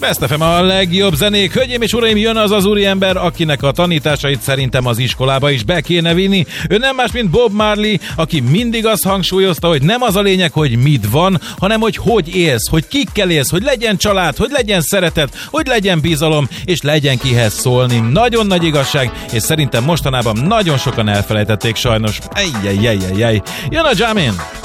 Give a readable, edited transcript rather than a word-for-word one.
Best FM a legjobb zenék. Hölgyeim és uraim, jön az az úriember, akinek a tanításait szerintem az iskolába is be kéne vinni. Ő nem más, mint Bob Marley, aki mindig azt hangsúlyozta, hogy nem az a lényeg, hogy mit van, hanem hogy élsz, hogy kikkel élsz, hogy legyen család, hogy legyen szeretet, hogy legyen bizalom, és legyen kihez szólni. Nagyon nagy igazság, és szerintem mostanában nagyon sokan elfelejtették sajnos. Jön a Jamin!